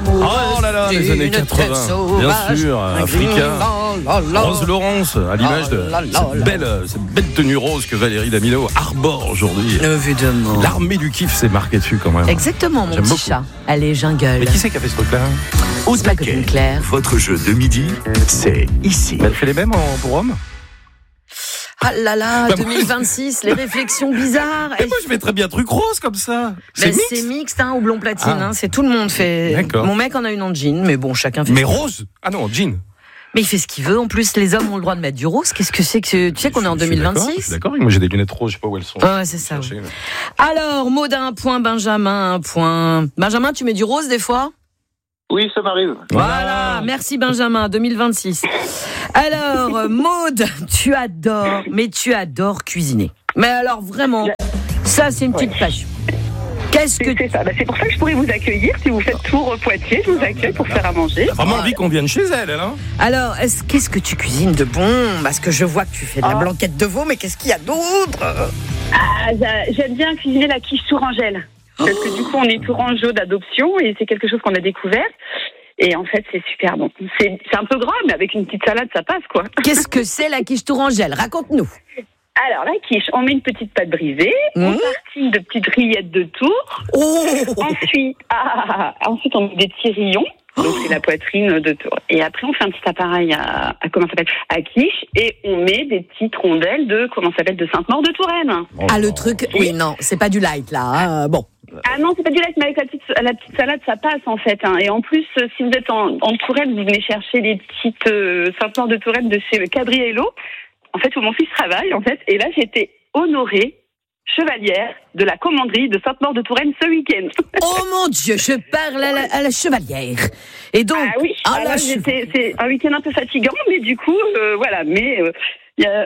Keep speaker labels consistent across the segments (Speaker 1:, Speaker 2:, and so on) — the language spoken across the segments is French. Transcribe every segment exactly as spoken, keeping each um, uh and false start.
Speaker 1: amoureux.
Speaker 2: Oh là là, les années quatre-vingts, bien sûr, Africa. Rose Laurence, à l'image de cette belle, cette belle tenue rose que Valérie Damido arbore aujourd'hui.
Speaker 1: Évidemment.
Speaker 2: L'armée du kiff s'est marquée dessus quand même.
Speaker 1: Exactement, mon
Speaker 2: J'aime
Speaker 1: petit
Speaker 2: beaucoup.
Speaker 1: chat. Allez, jungle.
Speaker 2: Mais qui c'est qui a fait ce truc-là?
Speaker 3: Au
Speaker 1: C'est ma copine
Speaker 3: taquet,
Speaker 1: Claire.
Speaker 3: votre jeu de midi, c'est ici.
Speaker 2: Elle fait les mêmes en, pour hommes?
Speaker 1: Ah là là,
Speaker 2: Bah,
Speaker 1: deux mille vingt-six, les réflexions bizarres.
Speaker 2: Mais moi je mettrais bien truc rose comme ça. C'est
Speaker 1: Ben,
Speaker 2: mixte.
Speaker 1: c'est mixte, hein, au blond platine.
Speaker 2: Ah.
Speaker 1: Hein, c'est tout le monde fait.
Speaker 2: D'accord.
Speaker 1: Mon mec en a une en jean, mais bon, chacun fait.
Speaker 2: Mais
Speaker 1: ce qu'il veut.
Speaker 2: rose? Ah non, jean.
Speaker 1: Mais il fait ce qu'il veut. En plus, les hommes ont le droit de mettre du rose. Qu'est-ce que c'est que tu sais qu'on est en
Speaker 2: Je suis d'accord, je suis
Speaker 1: deux mille vingt-six?
Speaker 2: D'accord, moi j'ai des lunettes roses, je sais pas où elles sont.
Speaker 1: Ouais, c'est ça.
Speaker 2: Chercher,
Speaker 1: ouais.
Speaker 2: mais-
Speaker 1: Alors, Maud a un point, Benjamin un point. Benjamin, tu mets du rose des fois?
Speaker 4: Oui, ça m'arrive.
Speaker 1: Voilà, merci Benjamin, deux mille vingt-six. Alors, euh, Maud, tu adores, mais tu adores cuisiner. Mais alors vraiment, ça c'est une petite passion. Qu'est-ce que
Speaker 5: C'est, c'est ça. Bah, c'est pour ça que je pourrais vous accueillir. Si vous faites Tours Poitiers, je vous accueille pour faire à manger.
Speaker 2: T'as vraiment envie qu'on vienne chez elle, elle, hein?
Speaker 1: Alors, est-ce, qu'est-ce que tu cuisines de bon? Parce que je vois que tu fais de la
Speaker 5: Ah.
Speaker 1: blanquette de veau, mais qu'est-ce qu'il y a d'autre?
Speaker 5: Ah, j'a- j'aime bien cuisiner la quiche tourangelle. Parce que du coup, on est tourangeau d'adoption et c'est quelque chose qu'on a découvert. Et en fait, c'est super bon. C'est, c'est un peu gras, mais avec une petite salade, ça passe, quoi.
Speaker 1: Qu'est-ce que c'est la quiche tourangelle? Raconte-nous.
Speaker 5: Alors, la quiche, on met une petite pâte brisée,
Speaker 1: Mmh.
Speaker 5: on tartine de petites rillettes de tour.
Speaker 1: Oh
Speaker 5: Ensuite, ah, ensuite, on met des petits rillons. Donc, c'est la poitrine de tour. Et après, on fait un petit appareil à, à comment ça s'appelle, à quiche. Et on met des petites rondelles de, comment ça s'appelle, de Sainte-Maure de Touraine.
Speaker 1: Ah, le truc, oui, non, c'est pas du light là. hein. Bon.
Speaker 5: Ah non, c'est pas du light, mais avec la petite, la petite salade, ça passe en fait. Hein. Et en plus, euh, si vous êtes en, en Touraine, vous venez chercher les petites euh, Sainte-Maure de Touraine de chez Cabriello. En fait, où mon fils travaille, en fait. Et là, j'étais honorée chevalière de la commanderie de Sainte-Maure de Touraine ce week-end.
Speaker 1: Oh mon Dieu, je parle à la, à la chevalière. Et donc,
Speaker 5: Ah oui,
Speaker 1: ah,
Speaker 5: ah,
Speaker 1: la
Speaker 5: là,
Speaker 1: che-
Speaker 5: j'étais, c'est un week-end un peu fatigant, mais du coup, euh, voilà. Mais euh, il y a...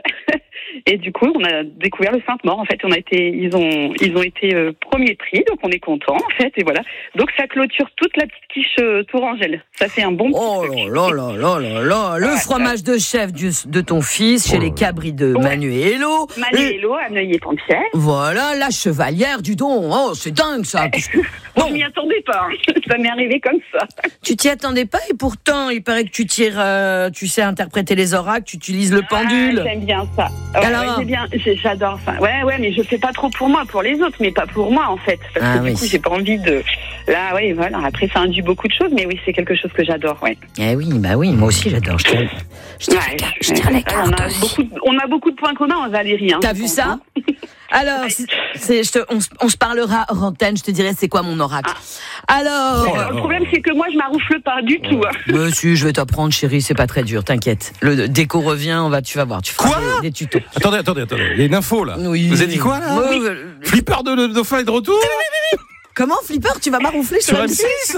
Speaker 5: et du coup, on a découvert le Sainte-Maure. En fait, on a été, ils ont, ils ont été euh, premier prix, donc on est content, en fait. Et voilà. Donc ça clôture toute la petite quiche euh, tourangelle. Ça fait un bon. petit
Speaker 1: Oh
Speaker 5: truc.
Speaker 1: là là là là là, le
Speaker 5: Ouais,
Speaker 1: fromage de chef du- de ton fils chez
Speaker 2: Oh là
Speaker 1: les
Speaker 2: là.
Speaker 1: cabris de
Speaker 5: Ouais.
Speaker 1: Manuelo. Et
Speaker 5: Manuelo, à Neuilly-et-Penthière.
Speaker 1: voilà, la chevalière du don. Oh, c'est dingue ça.
Speaker 5: Bon, je m'y attendais pas. hein. Ça m'est arrivé comme ça.
Speaker 1: Tu t'y attendais pas et pourtant, il paraît que tu tires, euh, tu sais interpréter les oracles, tu utilises le pendule.
Speaker 5: Ah, j'aime bien ça. Ouais,
Speaker 1: Alors
Speaker 5: ouais, j'ai bien, j'ai- j'adore ça. Ouais, ouais, mais je fais pas trop pour moi, pour les autres, mais pas pour moi en fait, parce
Speaker 1: Ah
Speaker 5: que
Speaker 1: oui.
Speaker 5: du coup, j'ai pas envie de. Là, oui, voilà. Après, ça induit beaucoup de choses, mais oui, c'est quelque chose que j'adore, ouais.
Speaker 1: Eh oui, bah oui, moi aussi j'adore. Je tire, je tire,
Speaker 5: Ouais,
Speaker 1: les, cartes, je tire les
Speaker 5: ouais, on
Speaker 1: cartes
Speaker 5: a
Speaker 1: aussi.
Speaker 5: beaucoup, de, on a beaucoup de points communs en Valérie. Hein,
Speaker 1: T'as
Speaker 5: je
Speaker 1: vu
Speaker 5: pense,
Speaker 1: ça?
Speaker 5: hein.
Speaker 1: Alors, c'est, c'est- je te, on, se- on se parlera hors antenne, je te dirai c'est quoi mon oracle. Alors,
Speaker 2: Oh là
Speaker 5: Le problème, c'est que moi, je m'arroufle pas du tout. hein.
Speaker 1: monsieur, je vais t'apprendre, chérie, c'est pas très dur, t'inquiète. Le déco revient, on va, tu vas voir, tu feras
Speaker 2: Quoi
Speaker 1: des, des tutos.
Speaker 2: Attendez, attendez, attendez. Il y a une info là.
Speaker 1: Oui.
Speaker 2: Vous avez dit quoi là?
Speaker 1: Ouais, ouais.
Speaker 2: Flipper de, de dauphin est de retour
Speaker 1: Comment, Flipper, tu vas m'arroufler sur
Speaker 2: sur
Speaker 1: M
Speaker 2: M
Speaker 1: six?
Speaker 2: six.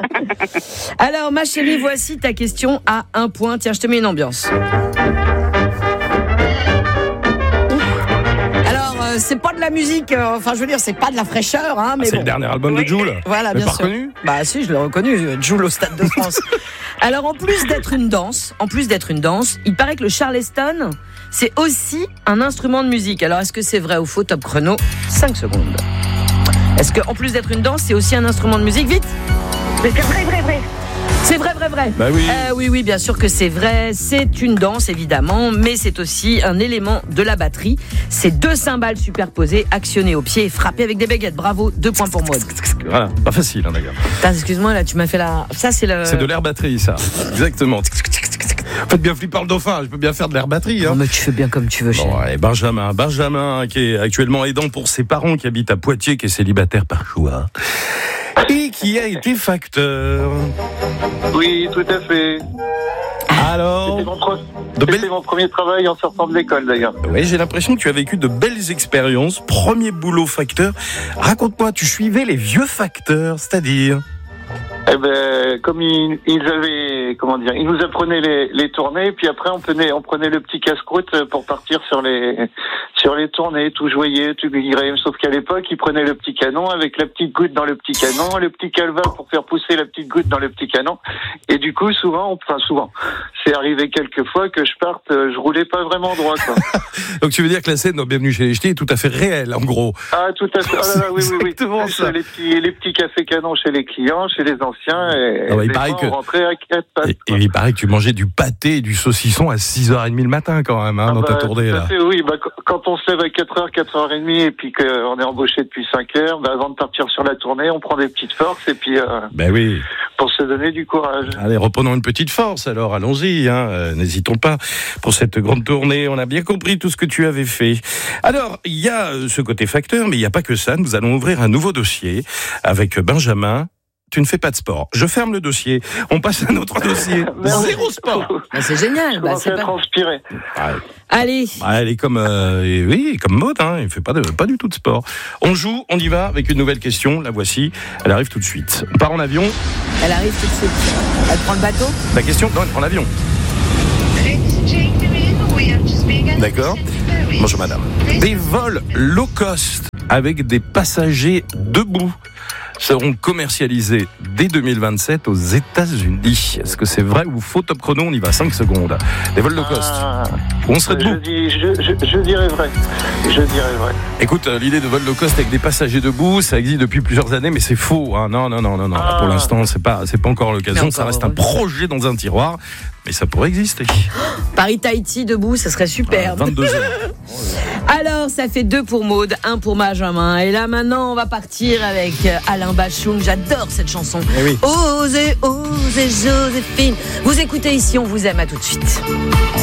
Speaker 1: Alors, ma chérie, voici ta question à un point. Tiens, je te mets une ambiance. Alors, euh, c'est pas de la musique, euh, enfin, je veux dire, c'est pas de la fraîcheur, hein, mais
Speaker 2: C'est
Speaker 1: bon.
Speaker 2: le dernier album de
Speaker 5: Oui.
Speaker 2: Jul.
Speaker 1: Voilà,
Speaker 2: Mais
Speaker 1: bien
Speaker 2: pas
Speaker 1: sûr.
Speaker 2: reconnu?
Speaker 1: Bah si, je l'ai reconnu, euh, Jul au Stade de France. Alors, en plus d'être une danse, en plus d'être une danse, il paraît que le charleston, c'est aussi un instrument de musique. Alors, est-ce que c'est vrai ou faux? Top chrono, cinq secondes. Est-ce que, en plus d'être une danse, c'est aussi un instrument de musique? Vite!
Speaker 5: Mais c'est vrai, vrai, vrai.
Speaker 1: C'est vrai, vrai, vrai.
Speaker 2: Bah oui.
Speaker 1: Euh, oui, oui, bien sûr que c'est vrai. C'est une danse, évidemment, mais c'est aussi un élément de la batterie. C'est deux cymbales superposées, actionnées au pied et frappées avec des baguettes. Bravo, deux points pour moi.
Speaker 2: Voilà, pas facile hein, d'ailleurs.
Speaker 1: Putain, excuse-moi, là, tu m'as fait la... Ça, c'est le...
Speaker 2: C'est de l'air batterie ça. Exactement. Faites bien Flipper le dauphin, je peux bien faire de l'air batterie.
Speaker 1: Non,
Speaker 2: Hein.
Speaker 1: mais tu fais bien comme tu veux, chérie.
Speaker 2: Bon, et Benjamin, Benjamin qui est actuellement aidant pour ses parents qui habitent à Poitiers, qui est célibataire par choix et qui a été facteur.
Speaker 4: Oui, tout à fait.
Speaker 2: Alors,
Speaker 4: C'était mon, pre-
Speaker 2: de
Speaker 4: c'était
Speaker 2: belles...
Speaker 4: mon premier travail en sortant de l'école, d'ailleurs.
Speaker 2: Oui, j'ai l'impression que tu as vécu de belles expériences. Premier boulot facteur. Raconte-moi, tu suivais les vieux facteurs, c'est-à-dire?
Speaker 4: Eh ben, comme ils, ils avaient, comment dire, ils nous apprenaient les, les tournées, puis après on prenait, on prenait le petit casse-croûte pour partir sur les, sur les tournées, tout joyeux, tout guiré. Sauf qu'à l'époque, ils prenaient le petit canon avec la petite goutte dans le petit canon, le petit calva pour faire pousser la petite goutte dans le petit canon. Et du coup, souvent, enfin souvent, c'est arrivé quelques fois que je parte, je roulais pas vraiment droit, quoi.
Speaker 2: Donc tu veux dire que la scène dans Bienvenue chez les Ch'tis est tout à fait réelle, en gros.
Speaker 4: Ah, tout à fait. Oh là là, oui, oui, oui.
Speaker 2: Exactement ça.
Speaker 4: Les petits, les petits cafés canons chez les clients, chez les anciens, et
Speaker 2: Ah ouais, il
Speaker 4: les
Speaker 2: paraît
Speaker 4: gens
Speaker 2: que-
Speaker 4: rentraient à quatre pattes.
Speaker 2: Et, et il paraît que tu mangeais du pâté et du saucisson à six heures trente le matin quand même, hein,
Speaker 4: Ah
Speaker 2: dans
Speaker 4: bah,
Speaker 2: ta tournée
Speaker 4: tout à
Speaker 2: là.
Speaker 4: fait, oui, bah, qu- quand on se lève à quatre heures, quatre heures trente et puis qu'on est embauché depuis cinq heures, bah, avant de partir sur la tournée, on prend des petites forces et puis euh,
Speaker 2: Ben oui.
Speaker 4: pour se donner du courage.
Speaker 2: Allez, reprenons une petite force alors, allons-y, hein, euh, n'hésitons pas pour cette grande tournée, on a bien compris tout ce que tu avais fait. Alors, il y a euh, ce côté facteur, mais il n'y a pas que ça, nous allons ouvrir un nouveau dossier avec Benjamin. Tu ne fais pas de sport. Je ferme le dossier, on passe à un autre dossier.
Speaker 4: Merci.
Speaker 2: Zéro sport.
Speaker 1: Bah, c'est génial.
Speaker 4: Je
Speaker 1: Bah,
Speaker 4: commence
Speaker 1: c'est
Speaker 4: à
Speaker 1: pas...
Speaker 4: transpirer.
Speaker 1: Allez.
Speaker 2: Ah, elle est comme, euh, et oui, comme Maud, hein, il ne fait pas, de, pas du tout de sport. On joue, on y va avec une nouvelle question, la voici, elle arrive tout de suite. On part en avion,
Speaker 1: Elle arrive tout de suite. Elle prend le bateau.
Speaker 2: la question, non, elle prend l'avion. D'accord. Bonjour madame. Des vols low cost avec des passagers debout seront commercialisés dès deux mille vingt-sept aux États-Unis. Est-ce que c'est vrai ou faux? Top chrono, on y va, cinq secondes. Des vols low cost.
Speaker 4: Ah,
Speaker 2: On serait
Speaker 4: je,
Speaker 2: debout.
Speaker 4: dis, je, je, je dirais vrai. Je dirais vrai.
Speaker 2: Écoute, euh, l'idée de vol low cost avec des passagers debout, ça existe depuis plusieurs années, mais c'est faux. Hein. Non, non, non, non, non. Là, pour
Speaker 4: Ah.
Speaker 2: l'instant, c'est pas, c'est pas encore l'occasion.
Speaker 1: Mais
Speaker 2: Ça
Speaker 1: encore
Speaker 2: reste un
Speaker 1: heureux.
Speaker 2: projet dans un tiroir, mais ça pourrait exister.
Speaker 1: Paris-Tahiti debout, ça serait superbe.
Speaker 2: vingt-deux heures.
Speaker 1: Alors, ça fait deux pour Maud, un pour Benjamin. Et là, maintenant, on va partir avec euh, Alain Bachung. J'adore cette chanson.
Speaker 2: Eh oui.
Speaker 1: Osez, osez, Joséphine. Vous écoutez ici, on vous aime. À tout de suite.